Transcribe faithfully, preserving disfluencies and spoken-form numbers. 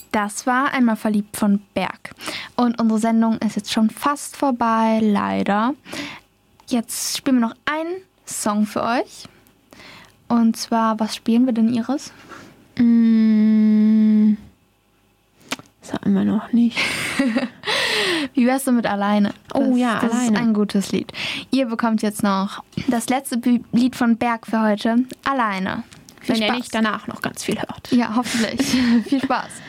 Das war Einmal verliebt von Berg. Und unsere Sendung ist jetzt schon fast vorbei, leider. Jetzt spielen wir noch einen Song für euch. Und zwar, was spielen wir denn, Iris? Mm, sagen wir noch nicht. Wie wär's denn mit Alleine? Das, Oh ja, das Alleine. ist ein gutes Lied. Ihr bekommt jetzt noch das letzte B- Lied von Berg für heute. Alleine. Viel Wenn ihr Spaß. nicht danach noch ganz viel hört. Ja, hoffentlich. Viel Spaß.